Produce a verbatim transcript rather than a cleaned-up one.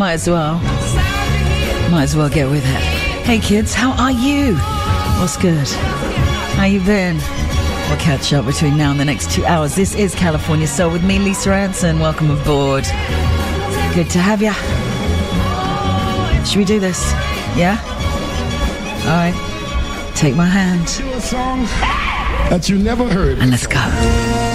Might as well. Might as well get with it. Hey kids, how are you? What's good? How you been? We'll catch up between now and the next two hours. This is California Soul with me, Lisa Ranson. Welcome aboard. Good to have ya. Should we do this? Yeah? All right. Take my hand. Do a song that you never heard. And let's go.